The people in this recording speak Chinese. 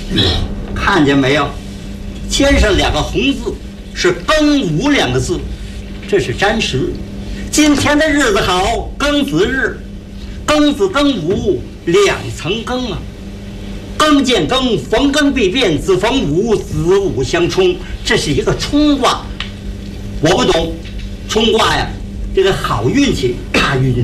看见没有？签上2个红字，是庚午2个字，这是占时。今天的日子好，庚子日，庚子庚午2层庚啊。庚见庚，逢庚必变，子逢午，子午相冲，这是一个冲卦。我不懂，冲卦呀，这个好运气、大运